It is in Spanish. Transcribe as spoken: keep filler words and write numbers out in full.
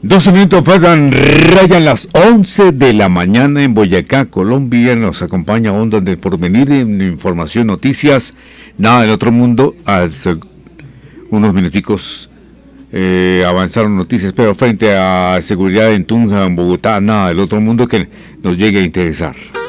doce minutos faltan, rayan las once de la mañana en Boyacá, Colombia. Nos acompaña Ondas del Porvenir en información, noticias, nada del otro mundo. Hace unos minuticos eh, avanzaron noticias, pero frente a seguridad en Tunja, en Bogotá, nada del otro mundo que nos llegue a interesar.